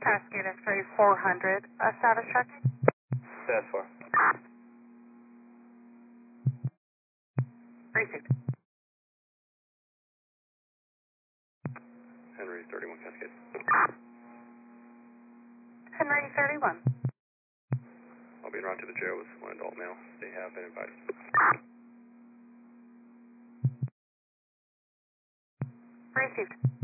Cascade X-ray 400, status check. Status 4. Received. Henry 31 Cascade. Henry 31. I'll be en route to the jail with one adult male. They have been invited. Received.